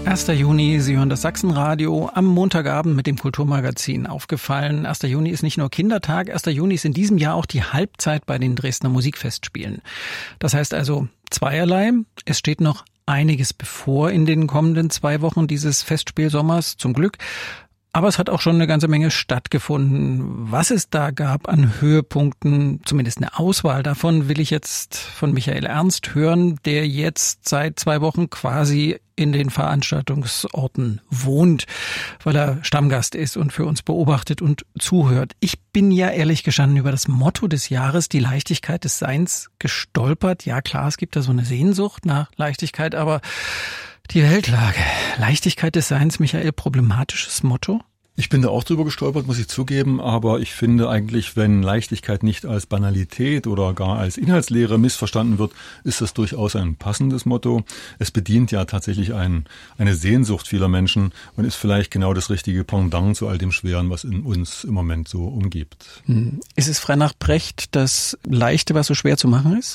1. Juni, Sie hören das Sachsenradio am Montagabend mit dem Kulturmagazin. Aufgefallen, 1. Juni ist nicht nur Kindertag, 1. Juni ist in diesem Jahr auch die Halbzeit bei den Dresdner Musikfestspielen. Das heißt also zweierlei, es steht noch einiges bevor in den kommenden 2 Wochen dieses Festspielsommers, zum Glück. Aber es hat auch schon eine ganze Menge stattgefunden. Was es da gab an Höhepunkten, zumindest eine Auswahl davon, will ich jetzt von Michael Ernst hören, der jetzt seit 2 Wochen quasi in den Veranstaltungsorten wohnt, weil er Stammgast ist und für uns beobachtet und zuhört. Ich bin ja ehrlich gestanden über das Motto des Jahres, die Leichtigkeit des Seins, gestolpert. Ja klar, es gibt da so eine Sehnsucht nach Leichtigkeit, aber die Weltlage, Leichtigkeit des Seins, Michael, problematisches Motto? Ich bin da auch drüber gestolpert, muss ich zugeben, aber ich finde eigentlich, wenn Leichtigkeit nicht als Banalität oder gar als Inhaltslehre missverstanden wird, ist das durchaus ein passendes Motto. Es bedient ja tatsächlich eine Sehnsucht vieler Menschen und ist vielleicht genau das richtige Pendant zu all dem Schweren, was in uns im Moment so umgibt. Ist es frei nach Brecht das Leichte, was so schwer zu machen ist?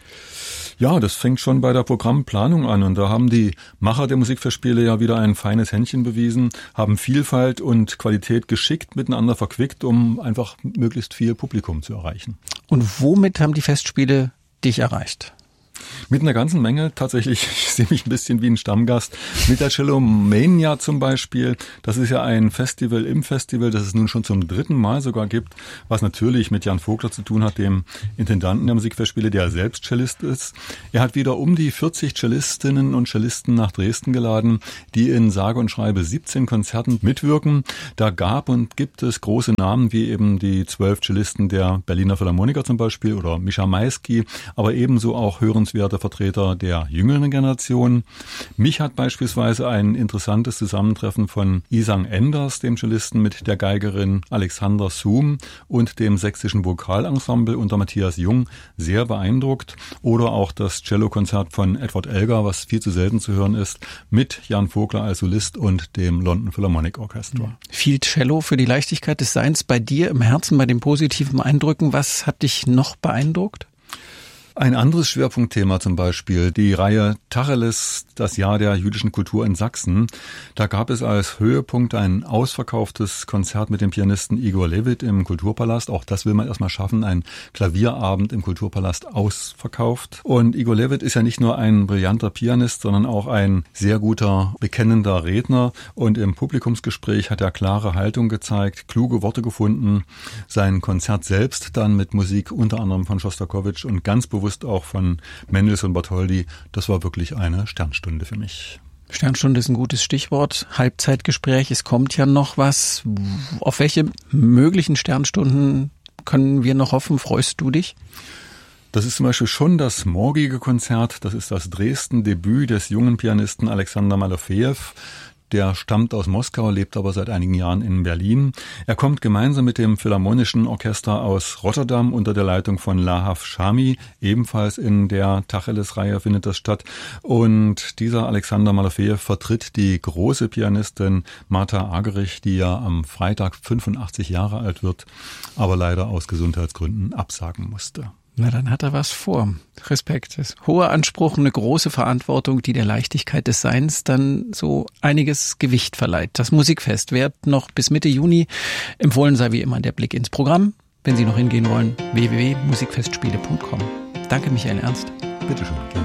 Ja, das fängt schon bei der Programmplanung an und da haben die Macher der Musikfestspiele ja wieder ein feines Händchen bewiesen, haben Vielfalt und Qualität geschickt miteinander verquickt, um einfach möglichst viel Publikum zu erreichen. Und womit haben die Festspiele dich erreicht? Mit einer ganzen Menge tatsächlich. Ich sehe mich ein bisschen wie ein Stammgast. Mit der Cellomania zum Beispiel. Das ist ja ein Festival im Festival, das es nun schon zum 3. Mal sogar gibt, was natürlich mit Jan Vogler zu tun hat, dem Intendanten der Musikfestspiele, der selbst Cellist ist. Er hat wieder um die 40 Cellistinnen und Cellisten nach Dresden geladen, die in sage und schreibe 17 Konzerten mitwirken. Da gab und gibt es große Namen, wie eben die 12 Cellisten der Berliner Philharmoniker zum Beispiel oder Mischa Maisky, aber ebenso auch hörenswerte Vertreter der jüngeren Generation. Mich hat beispielsweise ein interessantes Zusammentreffen von Isang Enders, dem Cellisten, mit der Geigerin Alexandra Zoom und dem sächsischen Vokalensemble unter Matthias Jung sehr beeindruckt. Oder auch das Cellokonzert von Edward Elgar, was viel zu selten zu hören ist, mit Jan Vogler als Solist und dem London Philharmonic Orchestra. Viel Cello für die Leichtigkeit des Seins bei dir im Herzen, bei den positiven Eindrücken. Was hat dich noch beeindruckt? Ein anderes Schwerpunktthema zum Beispiel, die Reihe Tacheles, das Jahr der jüdischen Kultur in Sachsen. Da gab es als Höhepunkt ein ausverkauftes Konzert mit dem Pianisten Igor Levit im Kulturpalast. Auch das will man erstmal schaffen, ein Klavierabend im Kulturpalast ausverkauft. Und Igor Levit ist ja nicht nur ein brillanter Pianist, sondern auch ein sehr guter, bekennender Redner. Und im Publikumsgespräch hat er klare Haltung gezeigt, kluge Worte gefunden. Sein Konzert selbst dann mit Musik unter anderem von Schostakowitsch und ganz bewusst auch von Mendelssohn Bartholdy. Das war wirklich eine Sternstunde für mich. Sternstunde ist ein gutes Stichwort. Halbzeitgespräch, es kommt ja noch was. Auf welche möglichen Sternstunden können wir noch hoffen? Freust du dich? Das ist zum Beispiel schon das morgige Konzert. Das ist das Dresden-Debüt des jungen Pianisten Alexander Malofejew. Der stammt aus Moskau, lebt aber seit einigen Jahren in Berlin. Er kommt gemeinsam mit dem Philharmonischen Orchester aus Rotterdam unter der Leitung von Lahav Shami. Ebenfalls in der Tacheles-Reihe findet das statt. Und dieser Alexander Malofejew vertritt die große Pianistin Martha Argerich, die ja am Freitag 85 Jahre alt wird, aber leider aus Gesundheitsgründen absagen musste. Na, dann hat er was vor. Respekt. Das ist hoher Anspruch, eine große Verantwortung, die der Leichtigkeit des Seins dann so einiges Gewicht verleiht. Das Musikfest wird noch bis Mitte Juni. Empfohlen sei wie immer der Blick ins Programm. Wenn Sie noch hingehen wollen, www.musikfestspiele.com. Danke, Michael Ernst. Bitteschön.